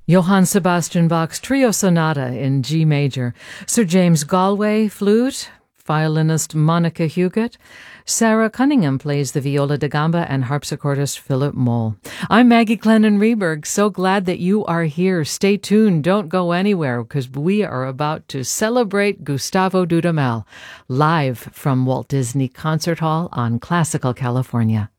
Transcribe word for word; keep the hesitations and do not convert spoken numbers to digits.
Johann Sebastian Bach's Trio Sonata in G major. Sir James Galway, flute. Violinist Monica Huguet. Sarah Cunningham plays the viola da gamba, and harpsichordist Philip Moll. I'm Maggie Glennon Reberg. So glad that you are here. Stay tuned. Don't go anywhere, because we are about to celebrate Gustavo Dudamel live from Walt Disney Concert Hall on Classical California.